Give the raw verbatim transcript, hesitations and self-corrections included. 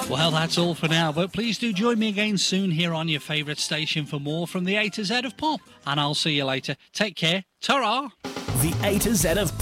Well, that's all for now, but please do join me again soon here on your favourite station for more from the A to Z of Pop. And I'll see you later. Take care. Ta-ra! The A to Z of